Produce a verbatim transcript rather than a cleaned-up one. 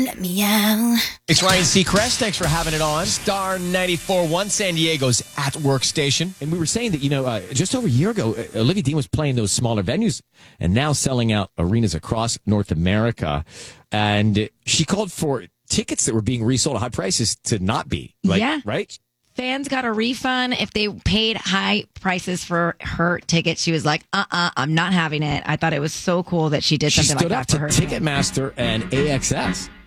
Let me out. It's Ryan Seacrest. Thanks for having it on. Star ninety-four point one, San Diego's at work station. And we were saying that, you know, uh, just over a year ago, uh, Olivia Dean was playing those smaller venues and now selling out arenas across North America. And she called for tickets that were being resold at high prices to not be. Like, yeah. Right? Fans got a refund if they paid high prices for her ticket. She was like, uh-uh, I'm not having it. I thought it was so cool that she did She something stood like up that for to her. Ticketmaster and A X S.